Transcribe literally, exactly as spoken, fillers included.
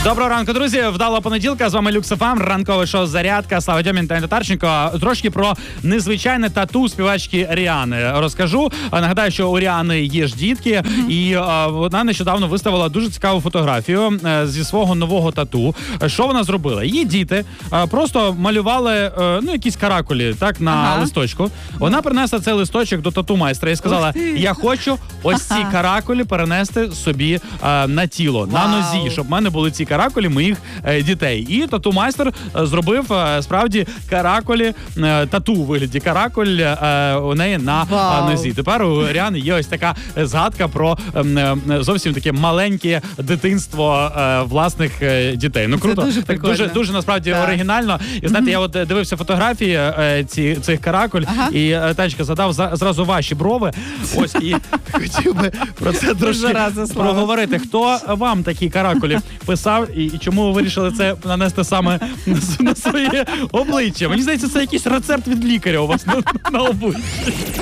Доброго ранку, друзі. Вдалого понеділка. З вами Люкс еф ем, ранкове шоу «Зарядка». Слава Дьомін та Татарченко. Трошки про незвичайне тату співачки Ріани розкажу. Нагадаю, що у Ріани є ж дітки, mm-hmm. і а, вона нещодавно виставила дуже цікаву фотографію а, зі свого нового тату. Що вона зробила? Її діти а, просто малювали а, ну, якісь каракулі так, на ага. листочку. Вона принесла цей листочок до тату-майстра і сказала, я хочу ось ці ага. каракулі перенести собі а, на тіло, Вау. на нозі, щоб в мене були ці каракулі моїх е, дітей. І тату-майстер е, зробив е, справді каракулі, е, тату у вигляді каракуль е, у неї на е, нозі. Тепер у Ріани є ось така згадка про е, зовсім таке маленьке дитинство е, власних е, дітей. Ну круто, дуже, так, дуже, дуже насправді так. оригінально. І знаєте, mm-hmm. я от дивився фотографії е, ці, цих каракуль, ага. і е, Танечка задав за, зразу ваші брови. Ось, і хотів би про це трошки проговорити. Хто вам такі каракулі писав і, і чому ви вирішили це нанести саме на, на своє обличчя? Мені здається, це якийсь рецепт від лікаря у вас на, на обличчі.